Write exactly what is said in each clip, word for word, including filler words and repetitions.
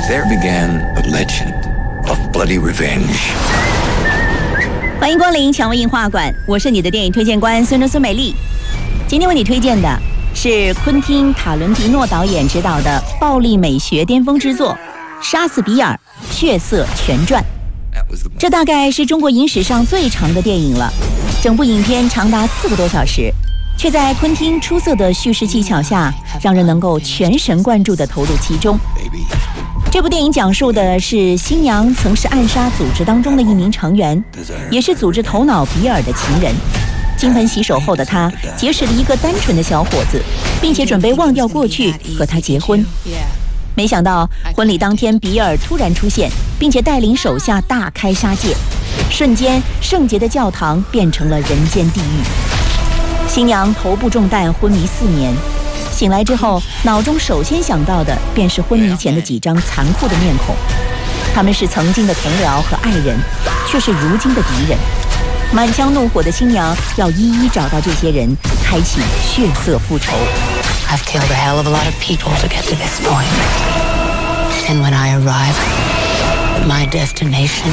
There began a legend of bloody revenge. 欢迎光临蔷薇映画馆，我是你的电影推荐官孙中孙美丽。今天为你推荐的是昆汀·塔伦蒂诺导演执导的暴力美学巅峰之作《杀死比尔：血色全传》。这大概是中国影史上最长的电影了，整部影片长达四个多小时，却在昆汀出色的叙事技巧下，让人能够全神贯注地投入其中。这部电影讲述的是新娘曾是暗杀组织当中的一名成员，也是组织头脑比尔的情人。金盆洗手后的她结识了一个单纯的小伙子，并且准备忘掉过去，和他结婚。没想到婚礼当天，比尔突然出现，并且带领手下大开杀戒，瞬间圣洁的教堂变成了人间地狱。新娘头部中弹，昏迷四年，醒来之后，脑中首先想到的便是昏迷前的几张残酷的面孔，他们是曾经的同僚和爱人，却是如今的敌人。满腔怒火的新娘要一一找到这些人，开启血色复仇。 I've killed a hell of a lot of people to get to this point. And when I arrive at my destination,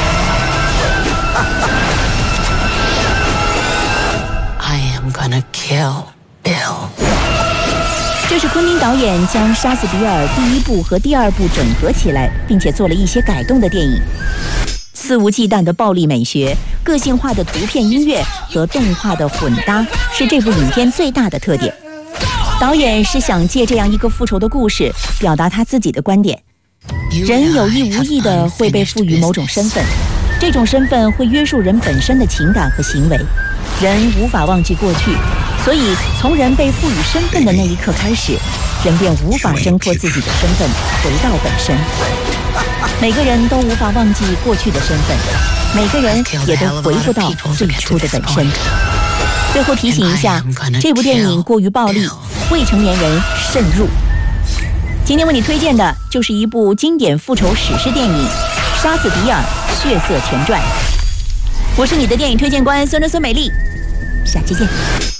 I am gonna kill Bill. 这是昆汀导演将《杀死比尔》第一部和第二部整合起来，并且做了一些改动的电影。肆无忌惮的暴力美学、个性化的图片、音乐和动画的混搭，是这部影片最大的特点。导演是想借这样一个复仇的故事，表达他自己的观点。人有意无意地会被赋予某种身份，这种身份会约束人本身的情感和行为。人无法忘记过去，所以从人被赋予身份的那一刻开始，人便无法挣脱自己的身份，回到本身。每个人都无法忘记过去的身份，每个人也都回不到最初的本身。最后提醒一下，这部电影过于暴力，未成年人慎入。今天为你推荐的就是一部经典复仇史诗电影《杀死比尔：血色全传》。我是你的电影推荐官孙中孙美丽，下期见。